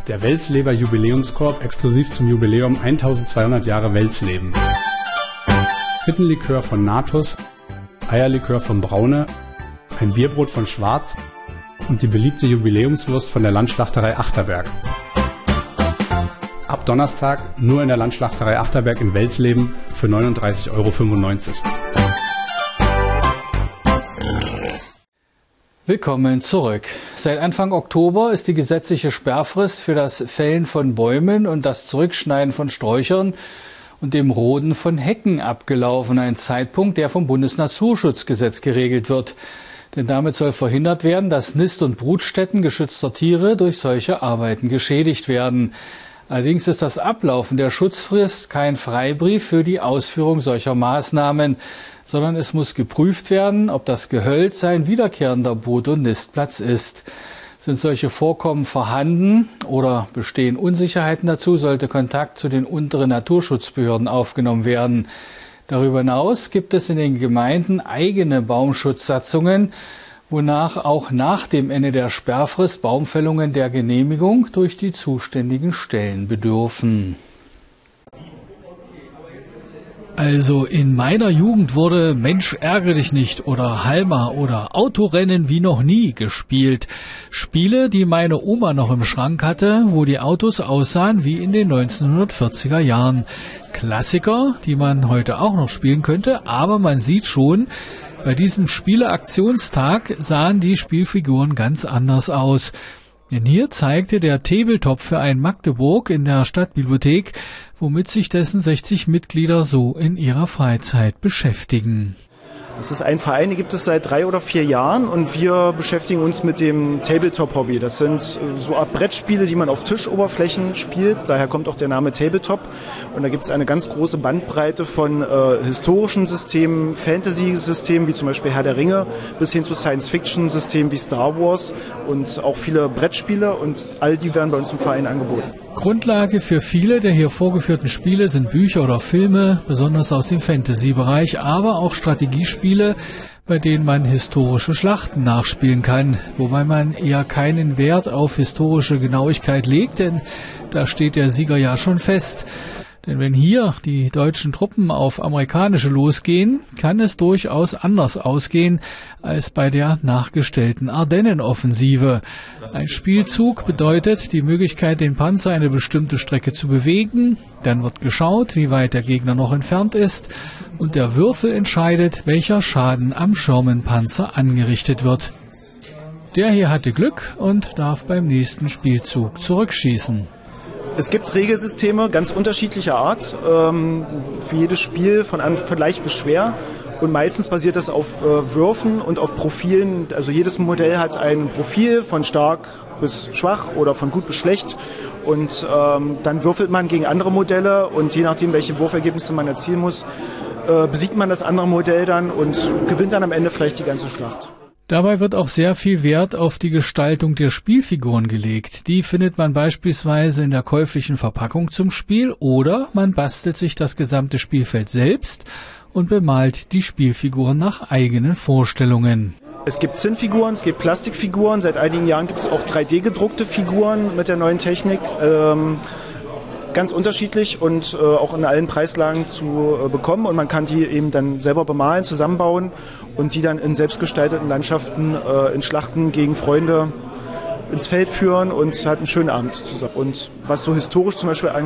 Der Weltsleber Jubiläumskorb exklusiv zum Jubiläum 1200 Jahre Welsleben. Quittenlikör von Natus, Eierlikör von Braune, ein Bierbrot von Schwarz und die beliebte Jubiläumswurst von der Landschlachterei Achterberg. Ab Donnerstag nur in der Landschlachterei Achterberg in Welsleben für 39,95 €. Willkommen zurück. Seit Anfang Oktober ist die gesetzliche Sperrfrist für das Fällen von Bäumen und das Zurückschneiden von Sträuchern und dem Roden von Hecken abgelaufen. Ein Zeitpunkt, der vom Bundesnaturschutzgesetz geregelt wird. Denn damit soll verhindert werden, dass Nist- und Brutstätten geschützter Tiere durch solche Arbeiten geschädigt werden. Allerdings ist das Ablaufen der Schutzfrist kein Freibrief für die Ausführung solcher Maßnahmen, sondern es muss geprüft werden, ob das Gehölz ein wiederkehrender Brut- und Nistplatz ist. Sind solche Vorkommen vorhanden oder bestehen Unsicherheiten dazu, sollte Kontakt zu den unteren Naturschutzbehörden aufgenommen werden. Darüber hinaus gibt es in den Gemeinden eigene Baumschutzsatzungen, wonach auch nach dem Ende der Sperrfrist Baumfällungen der Genehmigung durch die zuständigen Stellen bedürfen. Also in meiner Jugend wurde Mensch ärgere dich nicht oder Halma oder Autorennen wie noch nie gespielt. Spiele, die meine Oma noch im Schrank hatte, wo die Autos aussahen wie in den 1940er Jahren. Klassiker, die man heute auch noch spielen könnte, aber man sieht schon, bei diesem Spieleaktionstag sahen die Spielfiguren ganz anders aus. Denn hier zeigte der Tabletop-Verein Magdeburg in der Stadtbibliothek, womit sich dessen 60 Mitglieder so in ihrer Freizeit beschäftigen. Das ist ein Verein, den gibt es seit 3 oder 4 Jahren und wir beschäftigen uns mit dem Tabletop-Hobby. Das sind so Art Brettspiele, die man auf Tischoberflächen spielt. Daher kommt auch der Name Tabletop. Und da gibt es eine ganz große Bandbreite von historischen Systemen, Fantasy-Systemen wie zum Beispiel Herr der Ringe, bis hin zu Science-Fiction-Systemen wie Star Wars und auch viele Brettspiele. Und all die werden bei uns im Verein angeboten. Grundlage für viele der hier vorgeführten Spiele sind Bücher oder Filme, besonders aus dem Fantasy-Bereich, aber auch Strategiespiele, bei denen man historische Schlachten nachspielen kann, wobei man eher keinen Wert auf historische Genauigkeit legt, denn da steht der Sieger ja schon fest. Denn wenn hier die deutschen Truppen auf amerikanische losgehen, kann es durchaus anders ausgehen als bei der nachgestellten Ardennenoffensive. Ein Spielzug bedeutet die Möglichkeit, den Panzer eine bestimmte Strecke zu bewegen. Dann wird geschaut, wie weit der Gegner noch entfernt ist. Und der Würfel entscheidet, welcher Schaden am Sherman-Panzer angerichtet wird. Der hier hatte Glück und darf beim nächsten Spielzug zurückschießen. Es gibt Regelsysteme ganz unterschiedlicher Art, für jedes Spiel von leicht bis schwer und meistens basiert das auf Würfen und auf Profilen. Also jedes Modell hat ein Profil von stark bis schwach oder von gut bis schlecht und dann würfelt man gegen andere Modelle und je nachdem, welche Wurfergebnisse man erzielen muss, besiegt man das andere Modell dann und gewinnt dann am Ende vielleicht die ganze Schlacht. Dabei wird auch sehr viel Wert auf die Gestaltung der Spielfiguren gelegt. Die findet man beispielsweise in der käuflichen Verpackung zum Spiel oder man bastelt sich das gesamte Spielfeld selbst und bemalt die Spielfiguren nach eigenen Vorstellungen. Es gibt Zinnfiguren, es gibt Plastikfiguren. Seit einigen Jahren gibt es auch 3D-gedruckte Figuren mit der neuen Technik. Ganz unterschiedlich und auch in allen Preislagen zu bekommen und man kann die eben dann selber bemalen, zusammenbauen und die dann in selbstgestalteten Landschaften in Schlachten gegen Freunde ins Feld führen und hat einen schönen Abend zusammen. Und was so historisch zum Beispiel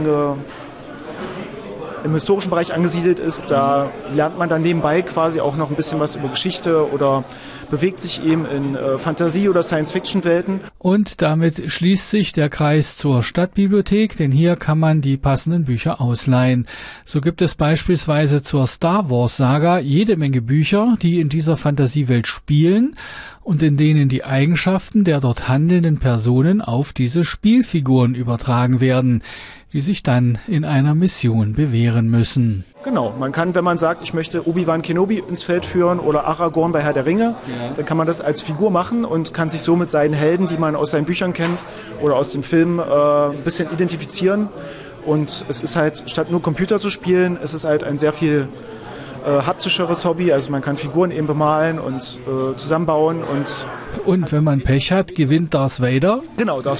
im historischen Bereich angesiedelt ist, da lernt man dann nebenbei quasi auch noch ein bisschen was über Geschichte oder bewegt sich eben in Fantasie- oder Science-Fiction-Welten. Und damit schließt sich der Kreis zur Stadtbibliothek, denn hier kann man die passenden Bücher ausleihen. So gibt es beispielsweise zur Star Wars-Saga jede Menge Bücher, die in dieser Fantasiewelt spielen und in denen die Eigenschaften der dort handelnden Personen auf diese Spielfiguren übertragen werden, die sich dann in einer Mission bewähren müssen. Genau, man kann, wenn man sagt, ich möchte Obi-Wan Kenobi ins Feld führen oder Aragorn bei Herr der Ringe, dann kann man das als Figur machen und kann sich so mit seinen Helden, die man aus seinen Büchern kennt oder aus dem Film, ein bisschen identifizieren. Und es ist halt, statt nur Computer zu spielen, es ist halt ein sehr viel haptischeres Hobby. Also man kann Figuren eben bemalen und zusammenbauen. Und wenn man Pech hat, gewinnt Darth Vader. Genau,